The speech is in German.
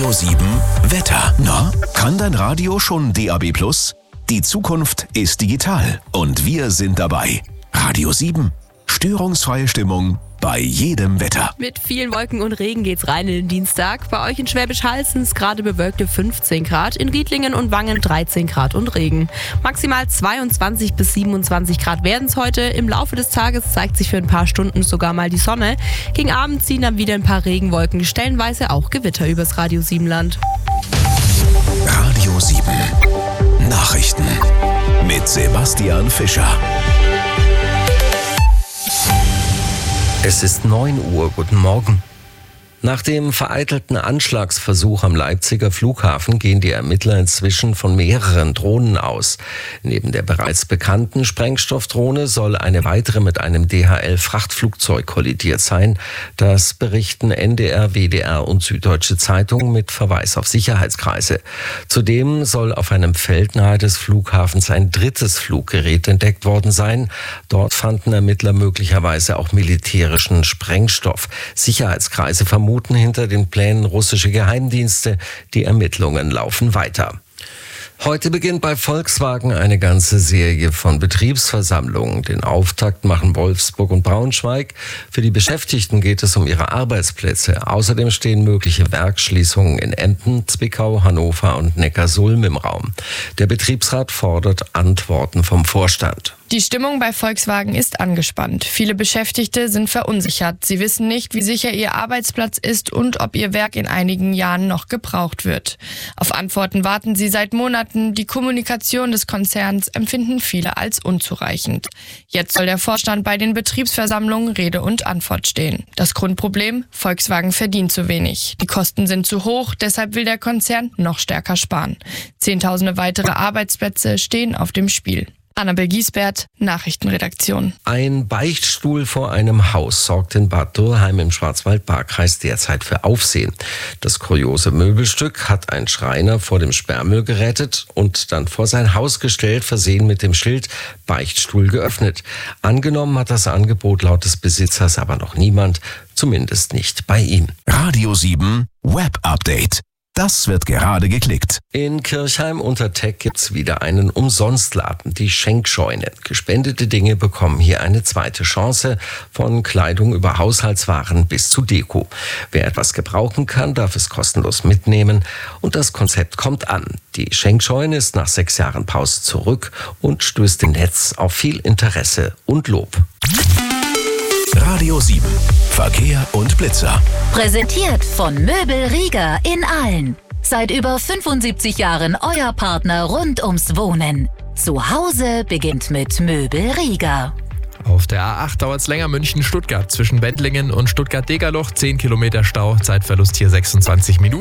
Radio 7 Wetter. Na, kann dein Radio schon DAB+? Die Zukunft ist digital und wir sind dabei. Radio 7. Störungsfreie Stimmung bei jedem Wetter. Mit vielen Wolken und Regen geht's rein in den Dienstag. Bei euch in Schwäbisch Hall sind es gerade bewölkte 15 Grad, in Riedlingen und Wangen 13 Grad und Regen. Maximal 22 bis 27 Grad werden es heute. Im Laufe des Tages zeigt sich für ein paar Stunden sogar mal die Sonne. Gegen Abend ziehen dann wieder ein paar Regenwolken, stellenweise auch Gewitter übers Radio 7 Land. Radio 7. Nachrichten mit Sebastian Fischer. Es ist 9 Uhr. Guten Morgen. Nach dem vereitelten Anschlagsversuch am Leipziger Flughafen gehen die Ermittler inzwischen von mehreren Drohnen aus. Neben der bereits bekannten Sprengstoffdrohne soll eine weitere mit einem DHL-Frachtflugzeug kollidiert sein. Das berichten NDR, WDR und Süddeutsche Zeitung mit Verweis auf Sicherheitskreise. Zudem soll auf einem Feld nahe des Flughafens ein drittes Fluggerät entdeckt worden sein. Dort fanden Ermittler möglicherweise auch militärischen Sprengstoff. Sicherheitskreise vermuten hinter den Plänen russische Geheimdienste. Die Ermittlungen laufen weiter. Heute beginnt bei Volkswagen eine ganze Serie von Betriebsversammlungen. Den Auftakt machen Wolfsburg und Braunschweig. Für die Beschäftigten geht es um ihre Arbeitsplätze. Außerdem stehen mögliche Werksschließungen in Emden, Zwickau, Hannover und Neckarsulm im Raum. Der Betriebsrat fordert Antworten vom Vorstand. Die Stimmung bei Volkswagen ist angespannt. Viele Beschäftigte sind verunsichert. Sie wissen nicht, wie sicher ihr Arbeitsplatz ist und ob ihr Werk in einigen Jahren noch gebraucht wird. Auf Antworten warten sie seit Monaten. Die Kommunikation des Konzerns empfinden viele als unzureichend. Jetzt soll der Vorstand bei den Betriebsversammlungen Rede und Antwort stehen. Das Grundproblem: Volkswagen verdient zu wenig. Die Kosten sind zu hoch, deshalb will der Konzern noch stärker sparen. Zehntausende weitere Arbeitsplätze stehen auf dem Spiel. Annabel Giesbert, Nachrichtenredaktion. Ein Beichtstuhl vor einem Haus sorgt in Bad Dürrheim im Schwarzwald-Baar-Kreis derzeit für Aufsehen. Das kuriose Möbelstück hat ein Schreiner vor dem Sperrmüll gerettet und dann vor sein Haus gestellt, versehen mit dem Schild Beichtstuhl geöffnet. Angenommen hat das Angebot laut des Besitzers aber noch niemand, zumindest nicht bei ihm. Radio 7 Web Update. Das wird gerade geklickt. In Kirchheim unter Teck gibt's wieder einen Umsonstladen, die Schenkscheune. Gespendete Dinge bekommen hier eine zweite Chance, von Kleidung über Haushaltswaren bis zu Deko. Wer etwas gebrauchen kann, darf es kostenlos mitnehmen und das Konzept kommt an. Die Schenkscheune ist nach 6 Jahren Pause zurück und stößt im Netz auf viel Interesse und Lob. Radio 7. Verkehr und Blitzer. Präsentiert von Möbel Rieger in Aalen. Seit über 75 Jahren euer Partner rund ums Wohnen. Zu Hause beginnt mit Möbel Rieger. Auf der A8 dauert es länger München-Stuttgart. Zwischen Wendlingen und Stuttgart-Degerloch 10 Kilometer Stau. Zeitverlust hier 26 Minuten.